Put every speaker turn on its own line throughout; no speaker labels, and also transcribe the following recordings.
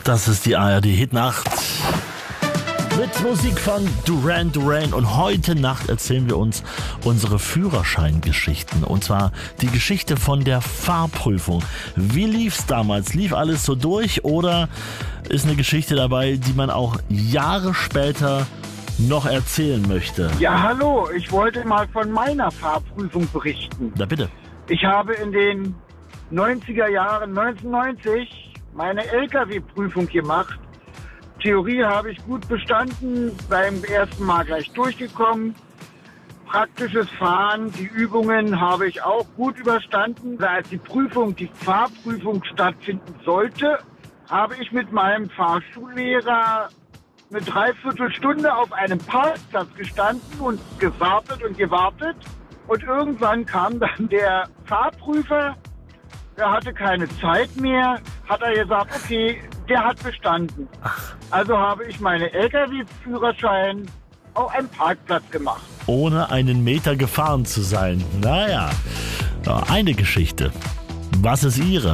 Das ist die ARD-Hitnacht mit Musik von Duran Duran. Und heute Nacht erzählen wir uns unsere Führerscheingeschichten. Und zwar die Geschichte von der Fahrprüfung. Wie lief's damals? Lief alles so durch oder ist eine Geschichte dabei, die man auch Jahre später noch erzählen möchte?
Ja, hallo. Ich wollte mal von meiner Fahrprüfung berichten.
Na bitte.
Ich habe in den 90er Jahren, 1990, meine LKW-Prüfung gemacht. Theorie habe ich gut bestanden, beim ersten Mal gleich durchgekommen. Praktisches Fahren, die Übungen habe ich auch gut überstanden. Als die Fahrprüfung stattfinden sollte, habe ich mit meinem Fahrschullehrer eine Dreiviertelstunde auf einem Parkplatz gestanden und gewartet. Und irgendwann kam dann der Fahrprüfer, der hatte keine Zeit mehr, hat er gesagt, okay, der hat bestanden. Also habe ich meinen LKW-Führerschein auf einem Parkplatz gemacht.
Ohne einen Meter gefahren zu sein. Naja, eine Geschichte. Was ist Ihre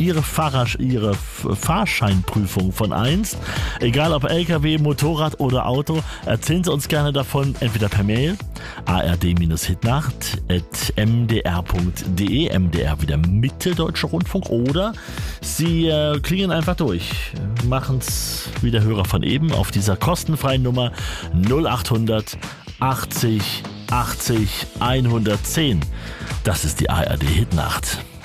Fahrscheinprüfung von einst? Egal ob LKW, Motorrad oder Auto, erzählen Sie uns gerne davon, entweder per Mail, ard-hitnacht@mdr.de, MDR wieder Mitteldeutscher Rundfunk, oder Sie klingen einfach durch, machen es wie der Hörer von eben auf dieser kostenfreien Nummer 0800 80 80 110. Das ist die ARD Hitnacht.